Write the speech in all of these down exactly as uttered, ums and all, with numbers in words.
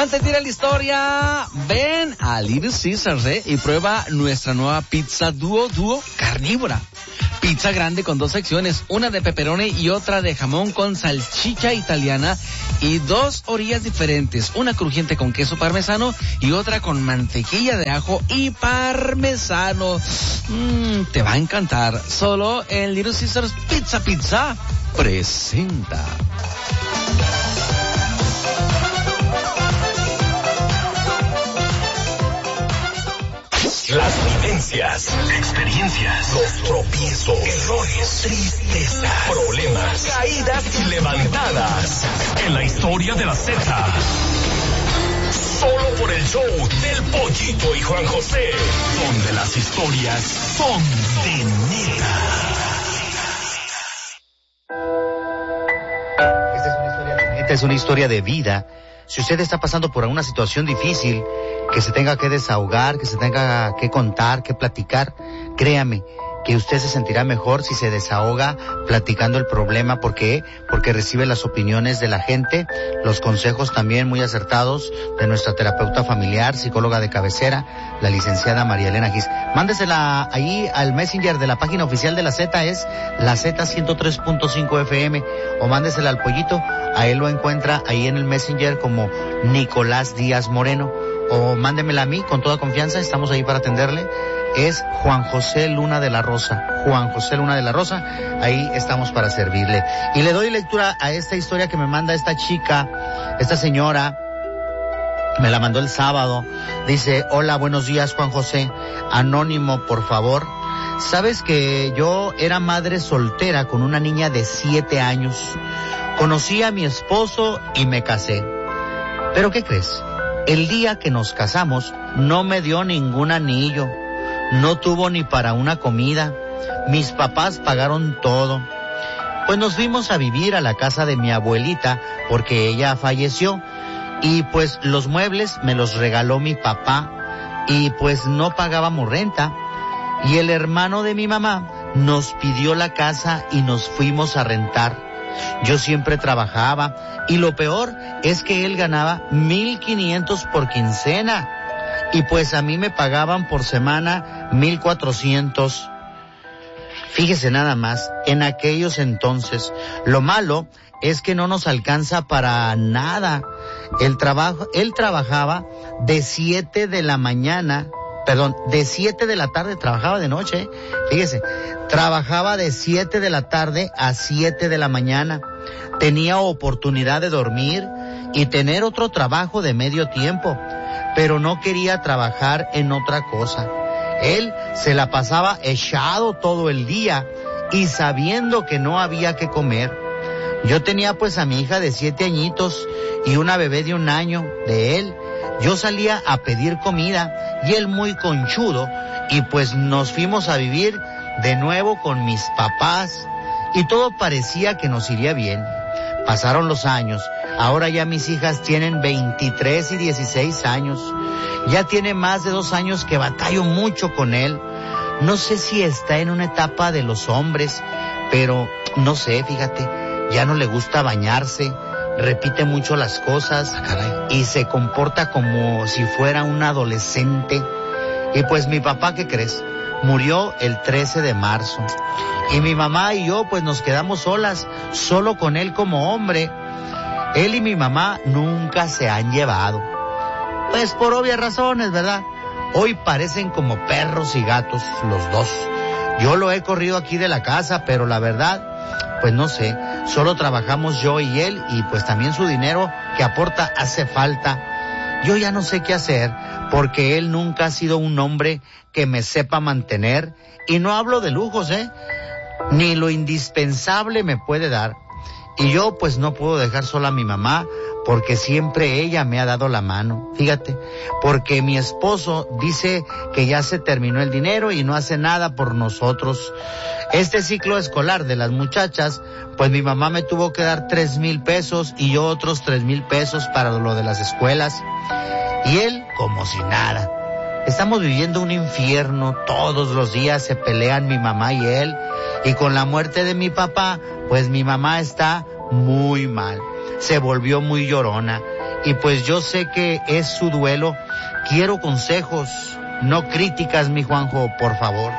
Antes de ir a la historia, ven a Little Caesars, ¿eh? Y prueba nuestra nueva pizza dúo, dúo carnívora. Pizza grande con dos secciones, una de pepperoni y otra de jamón con salchicha italiana y dos orillas diferentes, una crujiente con queso parmesano y otra con mantequilla de ajo y parmesano. Mm, te va a encantar. Solo en Little Caesars Pizza Pizza presenta. Las vivencias, experiencias, los tropiezos, errores, tristezas, problemas, caídas y levantadas. En la historia de la Z. Solo por el show del Pollito y Juan José, donde las historias son de neta. Esta es una historia de neta, es una historia de vida. Si usted está pasando por alguna situación difícil, que se tenga que desahogar, que se tenga que contar, que platicar, créame que usted se sentirá mejor si se desahoga platicando el problema. ¿Por qué? Porque recibe las opiniones de la gente, los consejos también muy acertados de nuestra terapeuta familiar, psicóloga de cabecera, la licenciada María Elena Gis. Mándesela ahí al Messenger de la página oficial de la Z, es la Z ciento tres punto cinco F M, o mándesela al Pollito, a él lo encuentra ahí en el Messenger como Nicolás Díaz Moreno, o mándemela a mí con toda confianza, estamos ahí para atenderle. Es Juan José Luna de la Rosa, Juan José Luna de la Rosa, ahí estamos para servirle. Y le doy lectura a esta historia que me manda esta chica, esta señora, me la mandó el sábado. Dice: hola, buenos días Juan José, anónimo por favor. Sabes que yo era madre soltera con una niña de siete años. Conocí a mi esposo y me casé. ¿Pero qué crees? El día que nos casamos no me dio ningún anillo. No tuvo ni para una comida. Mis papás pagaron todo. Pues nos fuimos a vivir a la casa de mi abuelita porque ella falleció. Y pues los muebles me los regaló mi papá. Y pues no pagábamos renta. Y el hermano de mi mamá nos pidió la casa y nos fuimos a rentar. Yo siempre trabajaba. Y lo peor es que él ganaba mil quinientos por quincena. Y pues a mí me pagaban por semana mil cuatrocientos. Fíjese nada más, en aquellos entonces, lo malo es que no nos alcanza para nada. El trabajo, él trabajaba de siete de la mañana, perdón, de siete de la tarde, trabajaba de noche, fíjese, trabajaba de siete de la tarde a siete de la mañana. Tenía oportunidad de dormir y tener otro trabajo de medio tiempo, pero no quería trabajar en otra cosa. Él se la pasaba echado todo el día y sabiendo que no había que comer. Yo tenía pues a mi hija de siete añitos y una bebé de un año de él. Yo salía a pedir comida y él muy conchudo, y pues nos fuimos a vivir de nuevo con mis papás y todo parecía que nos iría bien. Pasaron los años. Ahora ya mis hijas tienen veintitrés y dieciséis años. Ya tiene más de dos años que batallo mucho con él. No sé si está en una etapa de los hombres, pero no sé, fíjate, ya no le gusta bañarse, repite mucho las cosas y se comporta como si fuera un adolescente. Y pues mi papá, ¿qué crees? Murió el trece de marzo. Y mi mamá y yo pues nos quedamos solas, solo con él como hombre. Él y mi mamá nunca se han llevado. Pues por obvias razones, ¿verdad? Hoy parecen como perros y gatos los dos. Yo lo he corrido aquí de la casa, pero la verdad, pues no sé. Solo trabajamos yo y él, y pues también su dinero que aporta hace falta. Yo ya no sé qué hacer, porque él nunca ha sido un hombre que me sepa mantener. Y no hablo de lujos, ¿eh? Ni lo indispensable me puede dar. Y yo pues no puedo dejar sola a mi mamá, porque siempre ella me ha dado la mano. Fíjate, porque mi esposo dice que ya se terminó el dinero y no hace nada por nosotros. Este ciclo escolar de las muchachas, pues mi mamá me tuvo que dar tres mil pesos y yo otros tres mil pesos para lo de las escuelas. Y él como si nada. Estamos viviendo un infierno, todos los días se pelean mi mamá y él. Y con la muerte de mi papá, pues mi mamá está muy mal. Se volvió muy llorona y pues yo sé que es su duelo. Quiero consejos, no críticas, mi Juanjo, por favor.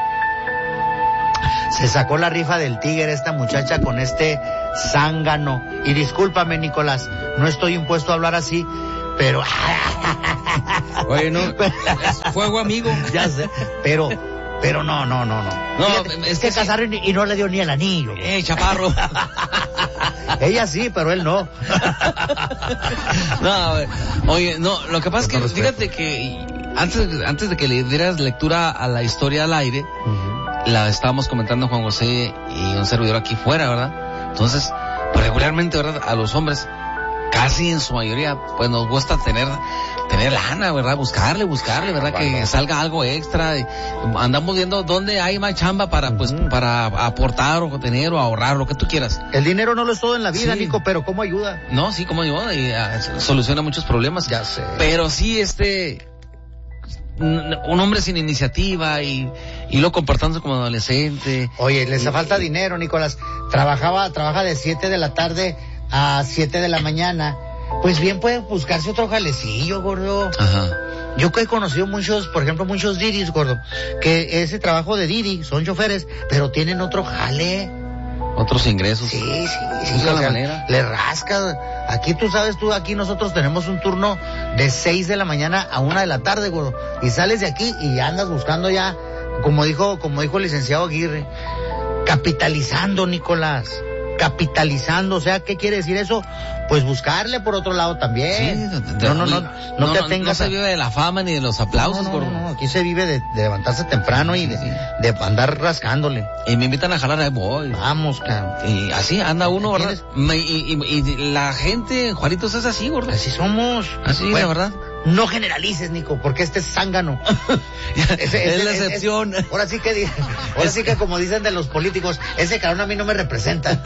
Se sacó la rifa del tigre esta muchacha con este zángano. Y discúlpame, Nicolás, no estoy impuesto a hablar así, pero... Oye, no, es fuego amigo. Ya sé, pero... Pero no, no, no, no. No, Fíjate, es que se casaron y, y no le dio ni el anillo. Eh, chaparro. Ella sí, pero él no. No, oye, no, lo que pasa es que, fíjate que antes, antes de que le dieras lectura a la historia al aire, uh-huh. la estábamos comentando Juan José y un servidor aquí fuera, ¿verdad? Entonces, pues regularmente, ¿verdad? A los hombres, casi en su mayoría, pues nos gusta tener... tener lana, ¿verdad? Buscarle, buscarle, ¿verdad? Bueno. Que salga algo extra. Andamos viendo dónde hay más chamba para, pues, uh-huh. para aportar o tener o ahorrar, lo que tú quieras. El dinero no lo es todo en la vida, sí. Nico, pero ¿cómo ayuda? No, sí, ¿cómo ayuda? Y uh, soluciona muchos problemas. Ya sé. Pero sí, este... un hombre sin iniciativa y, y lo comportándose como adolescente. Oye, les y, falta y, dinero, Nicolás. Trabajaba, trabaja de siete de la tarde a siete de la mañana. Pues bien puede buscarse otro jalecillo, gordo. Ajá. Yo que he conocido muchos, por ejemplo, muchos diris, gordo, que ese trabajo de diri, son choferes, pero tienen otro jale. Otros ingresos. Sí, sí, sí. Busca o la sea, manera. Le rasca. Aquí tú sabes, tú, aquí nosotros tenemos un turno de seis de la mañana a una de la tarde, gordo. Y sales de aquí y andas buscando ya, como dijo, como dijo el licenciado Aguirre, capitalizando, Nicolás. Capitalizando, o sea, ¿qué quiere decir eso? Pues buscarle por otro lado también. Sí, de, no, no, no, no, no te atengas. No se vive de la fama ni de los aplausos, no, no, gordo. no, no, aquí se vive de, de levantarse temprano y de, de andar rascándole. Y me invitan a jalar, ahí voy. Vamos, cabrón. Y así anda uno, ¿verdad? Y, y, y, y la gente, Juanitos, es así, gordo. Así somos. Así, bueno, la verdad. No generalices, Nico, porque este es zángano. ese, ese, es la excepción. Es, es, ahora sí que, ahora sí que como dicen de los políticos, ese cabrón a mí no me representa.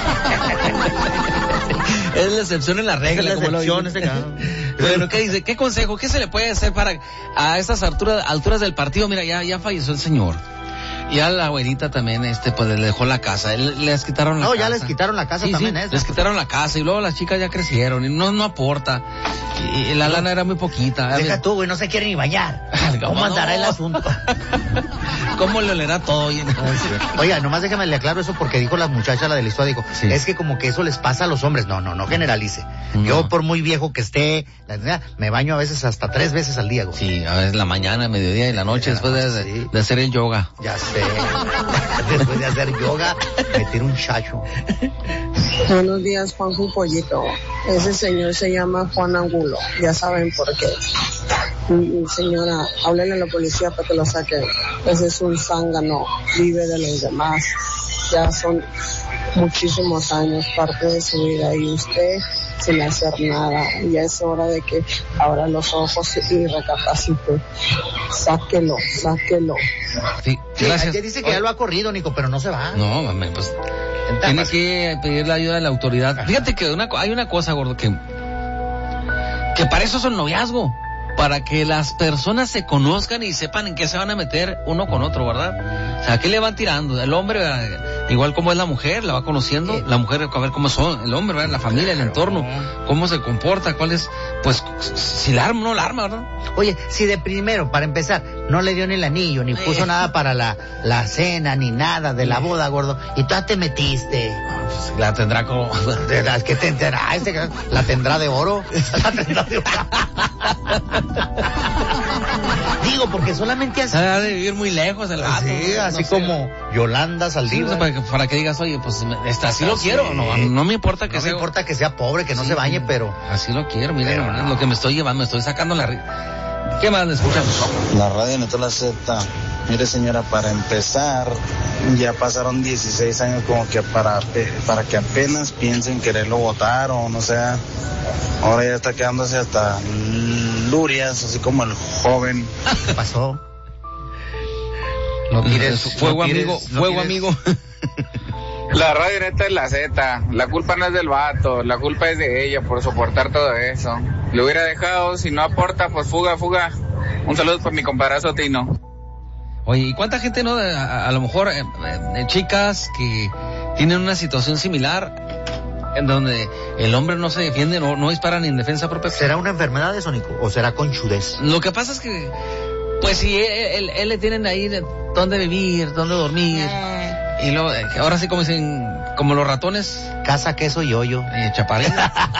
Es la excepción en la regla. Es la excepción, ese cabrón. Bueno, ¿qué dice? ¿Qué consejo? ¿Qué se le puede hacer para a estas alturas, alturas del partido? Mira, ya, ya falleció el señor. Y a la abuelita también, este, pues le dejó la casa. Les quitaron la no, casa. No, ya les quitaron la casa sí, también, sí, esa. Les quitaron la casa y luego las chicas ya crecieron y no, no aporta. Y, y la no. lana era muy poquita. Deja ver. Tú, güey, no se quiere ni bañar. ¿Cómo, ¿Cómo andará no? el asunto? ¿Cómo le olerá todo? Oiga, nomás déjame le aclaro eso porque dijo la muchacha, la de la historia, dijo, sí. es que como que eso les pasa a los hombres. No, no, no generalice. No. Yo, por muy viejo que esté, la, me baño a veces hasta tres veces al día, güey. Sí, a veces la mañana, mediodía y la noche, después de, de, sí. de hacer el yoga. Ya sé. Después de hacer yoga, me tiro un chacho. Buenos días, Juanjo y Pollito. Ese señor se llama Juan Angulo. Ya saben por qué. Señora, háblenle a la policía para que lo saquen. Ese es un zángano. Vive de los demás. Ya son muchísimos años, parte de su vida, y usted sin hacer nada. Ya es hora de que abra los ojos y recapacite. Sáquelo, sáquelo. Sí, gracias. Sí, dice que ya lo ha corrido, Nico, pero no se va. No, mami, pues tiene que pedir la ayuda de la autoridad. Ajá. Fíjate que una, hay una cosa, gordo, que que para eso es el noviazgo, para que las personas se conozcan y sepan en qué se van a meter uno con otro, ¿verdad? O sea, ¿qué le van tirando? El hombre, igual como es la mujer, la va conociendo, sí. La mujer a ver cómo son, el hombre, ¿verdad? La familia, el entorno, cómo se comporta, cuál es, pues, si la arma o no la arma, ¿verdad? Oye, si de primero, para empezar, no le dio ni el anillo, ni puso nada para la, la cena, ni nada de la boda, gordo, y tú ya te metiste. Pues, la tendrá como... ¿Qué te enterá? Este, ¿la tendrá de oro? ¿La tendrá de oro? Digo, porque solamente así... Ha de vivir muy lejos el vato. Sí, no, así no como sé. Yolanda Saldívar. Sí, para, que, para que digas, oye, pues está, así lo sí. quiero. No, no me importa que no sea... No me importa que sea pobre, que no sí, se bañe, pero... Así lo quiero, miren, pero no. no. Lo que me estoy llevando, me estoy sacando la... ¿Qué más le escuchamos? La radio no te la acepta. Mire, señora, para empezar, ya pasaron dieciséis años como que para, para que apenas piensen quererlo votar o no sea... Ahora ya está quedándose hasta lurias, así como el joven. ¿Qué pasó? No tires fuego, no tires, amigo, no fuego, tires. amigo. La radio neta es la Z. La culpa no es del vato, la culpa es de ella por soportar todo eso. Lo hubiera dejado, si no aporta, pues fuga, fuga. Un saludo para mi comparazo Tino. Oye, ¿y cuánta gente, no? A, a lo mejor, eh, eh, chicas que tienen una situación similar, en donde el hombre no se defiende, no, no dispara ni en defensa propia. ¿Será una enfermedad de Sónico o será conchudez? Lo que pasa es que, pues si él, él, él le tienen ahí de dónde vivir, dónde dormir, eh. y luego, ahora sí como dicen, como los ratones. Casa, queso y hoyo. Y chaparrín.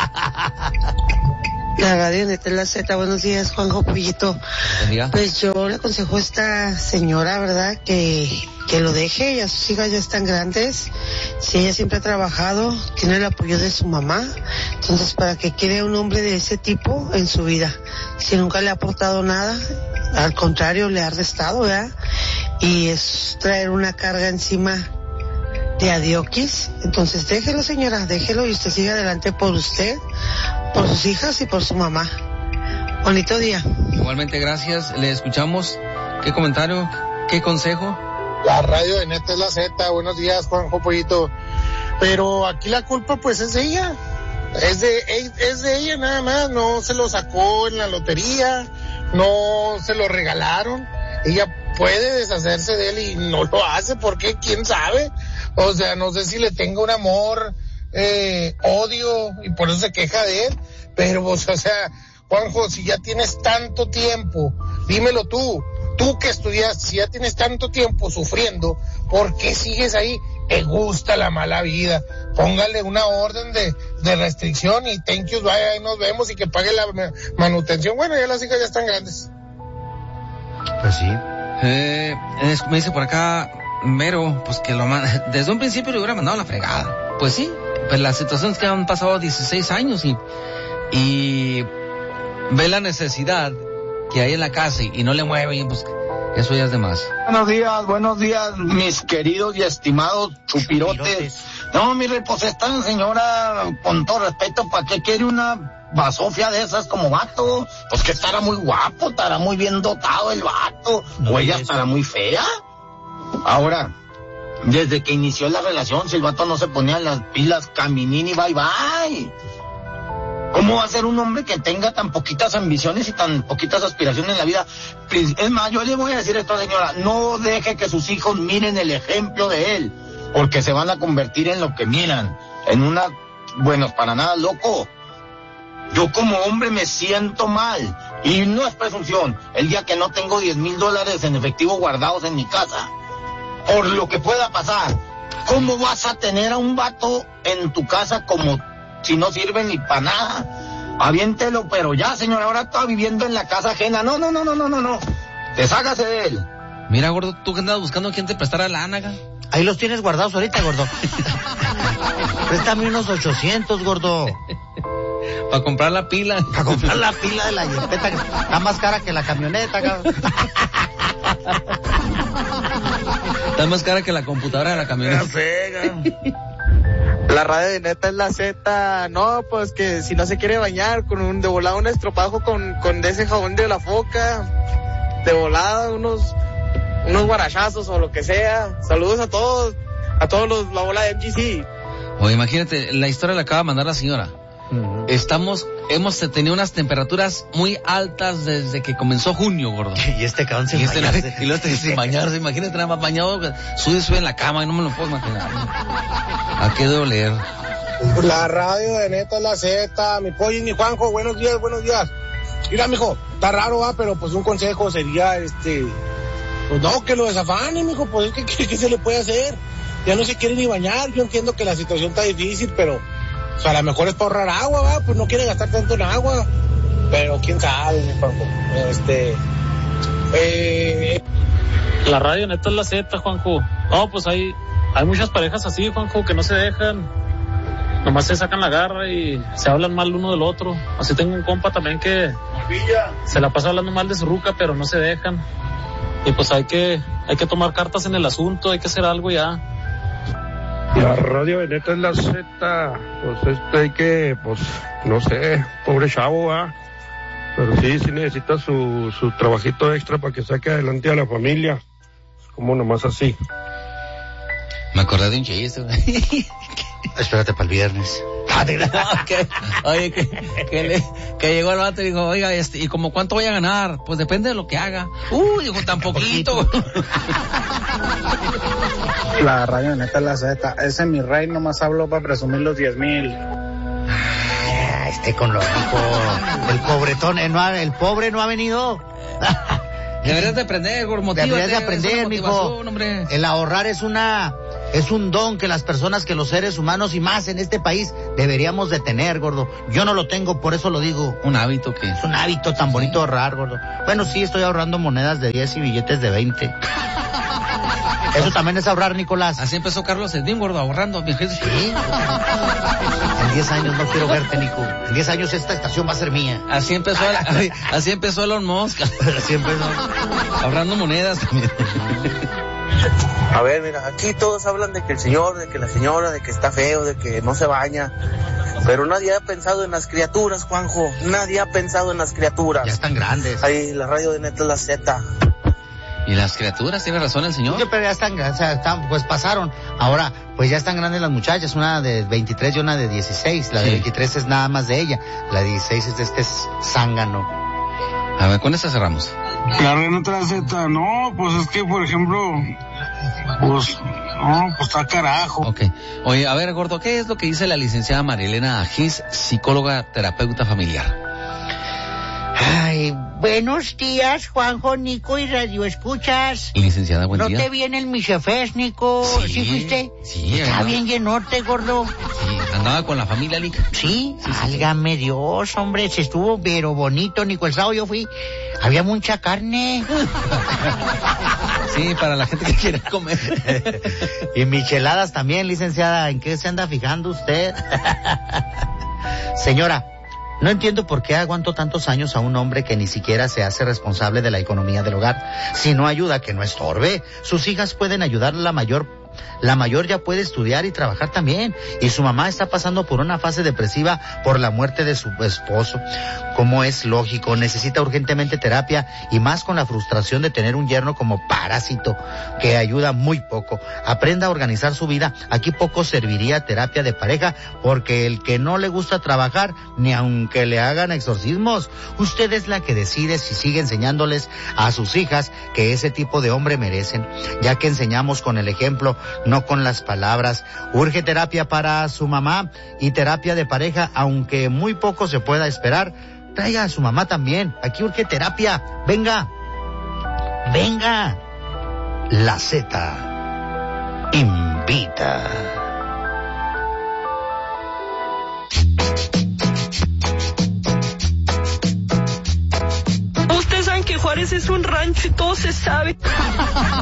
La radio de la Z, buenos días, Juanjo Pollito. Pues yo le aconsejo a esta señora, ¿verdad? Que, que lo deje, ya sus hijas ya están grandes. Si ella siempre ha trabajado, tiene el apoyo de su mamá. Entonces, ¿para qué quiere un hombre de ese tipo en su vida? Si nunca le ha aportado nada, al contrario, le ha restado, ¿verdad? Y es traer una carga encima de adioquis. Entonces déjelo, señora, déjelo y usted sigue adelante por usted, por sus hijas y por su mamá. Bonito día. Igualmente, gracias. Le escuchamos. ¿Qué comentario? ¿Qué consejo? La radio de Neta es la Z. Buenos días, Juanjo Pollito. Pero aquí la culpa pues es de ella. Es de, es de ella nada más. No se lo sacó en la lotería. No se lo regalaron. Ella puede deshacerse de él y no lo hace. ¿Por qué? ¿Quién sabe? O sea, no sé si le tenga un amor, eh, odio, y por eso se queja de él. Pero, pues, o sea, Juanjo, si ya tienes tanto tiempo, dímelo tú, tú que estudias, si ya tienes tanto tiempo sufriendo, ¿por qué sigues ahí? Te gusta la mala vida. Póngale una orden de, de restricción y thank you, vaya, ahí nos vemos y que pague la manutención. Bueno, ya las hijas ya están grandes. Pues sí. Eh, es, me dice por acá, Mero, pues que lo man- desde un principio le hubiera mandado la fregada. Pues sí, pues la situación es que han pasado dieciséis años y, y ve la necesidad que hay en la casa y, y no le mueve, pues eso ya es de más. Buenos días, buenos días, mis queridos y estimados chupirotes. chupirotes. No, mi rey, pues esta señora, con todo respeto, ¿para qué quiere una basofia de esas como vato? Pues que estará muy guapo, estará muy bien dotado el vato, no, o ella eso. Estará muy fea. Ahora, desde que inició la relación, si el vato no se ponía las pilas, caminini, bye bye. ¿Cómo va a ser un hombre que tenga tan poquitas ambiciones y tan poquitas aspiraciones en la vida? Es más, yo le voy a decir a esta señora, no deje que sus hijos miren el ejemplo de él, porque se van a convertir en lo que miran, en una, bueno, para nada loco. Yo como hombre me siento mal, y no es presunción, el día que no tengo diez mil dólares en efectivo guardados en mi casa, por lo que pueda pasar. ¿Cómo vas a tener a un vato en tu casa como si no sirve ni para nada? Aviéntelo, pero ya, señora, ahora está viviendo en la casa ajena. No, no, no, no, no, no, no. Deshágase de él. Mira, gordo, tú que andas buscando a quien te prestara la ánaga. Ahí los tienes guardados ahorita, gordo. Préstame unos ochocientos, gordo. Para comprar la pila. Para comprar la pila de la jipeta. Está más cara que la camioneta, cabrón. Está más cara que la computadora de la camioneta. La radio de Neta es la Z. No, pues que si no se quiere bañar, con un de volada un estropajo con, con de ese jabón de la Foca. De volada unos, unos guarachazos o lo que sea. Saludos a todos, a todos los, la bola de M G C. Oye, imagínate, la historia la acaba de mandar la señora. Uh-huh. Estamos, hemos tenido unas temperaturas muy altas desde que comenzó junio, gordo. Y este cabrón sin y este bañarse. Y lo este sin bañarse, imagínate nada más bañado, sube, sube en la cama y no me lo puedo imaginar. ¿A qué debo leer? La radio de Neta es la Z, mi pollo y mi Juanjo, buenos días, buenos días. Mira, mijo, está raro, va, pero pues un consejo sería, este, pues no, que lo desafane, mijo, pues ¿qué, qué, qué se le puede hacer? Ya no se quiere ni bañar, yo entiendo que la situación está difícil, pero o sea, a lo mejor es para ahorrar agua, va, pues no quiere gastar tanto en agua, pero quién sabe, mi Juanjo, este, eh... La radio Neta es la Z, Juanjo. No, pues hay, hay muchas parejas así, Juanjo, que no se dejan, nomás se sacan la garra y se hablan mal uno del otro. Así tengo un compa también que se la pasa hablando mal de su ruca, pero no se dejan. Y pues hay que, hay que tomar cartas en el asunto, hay que hacer algo ya. La radio de Neta es la Z, pues este hay que, pues, no sé, pobre chavo, va, pero sí, sí necesita su, su trabajito extra para que saque adelante a la familia, como nomás así. Me acordé de un chiste, güey. Espérate para el viernes. Okay. Oye, que, que, le, que llegó el vato y dijo, oiga, este, ¿y como cuánto voy a ganar? Pues depende de lo que haga. Uh, dijo, tan poquito. La radio neta la Z. Ese mi rey nomás habló para presumir los diez mil. Ah, este con los hijos. El pobretón, el, no ha, el pobre no ha venido. Deberías de aprender, motívate. Deberías de aprender, mijo. El ahorrar es una, es un don que las personas, que los seres humanos y más en este país deberíamos de tener, gordo. Yo no lo tengo, por eso lo digo. Un hábito que es un hábito tan bonito ahorrar, gordo. Bueno, sí, estoy ahorrando monedas de diez y billetes de veinte. Eso también es ahorrar, Nicolás. Así empezó Carlos Slim, gordo, ahorrando. Sí. En diez años no quiero verte, Nico. En diez años esta estación va a ser mía. Así empezó, el, así empezó Elon Musk. Así empezó. Ahorrando monedas también. A ver, mira, aquí todos hablan de que el señor, de que la señora, de que está feo, de que no se baña. Pero nadie ha pensado en las criaturas, Juanjo. Nadie ha pensado en las criaturas. Ya están grandes. Ahí, la radio de neta es la Z. ¿Y las criaturas? ¿Tiene razón el señor? Sí, pero ya están, o sea, están, pues pasaron. Ahora, pues ya están grandes las muchachas, una de veintitrés y una de dieciséis. La sí. de veintitrés es nada más de ella, la de dieciséis es de este zángano. A ver, con esta cerramos. La otra Z, no, pues es que, por ejemplo, pues, no, pues está carajo. Ok. Oye, a ver, gordo, ¿qué es lo que dice la licenciada Marilena Agis, psicóloga, terapeuta familiar? Ay, buenos días, Juanjo, Nico y Radio Escuchas. Licenciada, buen ¿No día. ¿No te viene el Michefés, Nico? Sí. ¿Sí fuiste? Sí. Está bien llenote, gordo. Sí, andaba con la familia, Lic. Sí, sí, válgame sí. Dios, hombre, se estuvo pero bonito, Nico. El sábado yo fui, había mucha carne. Sí, para la gente que quiere comer. Y micheladas también, licenciada. ¿En qué se anda fijando usted? Señora, no entiendo por qué aguanto tantos años a un hombre que ni siquiera se hace responsable de la economía del hogar. Si no ayuda, que no estorbe. Sus hijas pueden ayudar, la mayor La mayor ya puede estudiar y trabajar también. Y su mamá está pasando por una fase depresiva por la muerte de su esposo. Como es lógico, necesita urgentemente terapia, y más con la frustración de tener un yerno como parásito que ayuda muy poco. Aprenda a organizar su vida. Aquí poco serviría terapia de pareja, porque el que no le gusta trabajar, ni aunque le hagan exorcismos, usted es la que decide si sigue enseñándoles a sus hijas que ese tipo de hombre merecen, ya que enseñamos con el ejemplo, no con las palabras. Urge terapia para su mamá y terapia de pareja, aunque muy poco se pueda esperar. Traiga a su mamá también. Aquí urge terapia. Venga. Venga. La Z invita. Ustedes saben que Juárez es un rancho y todo se sabe.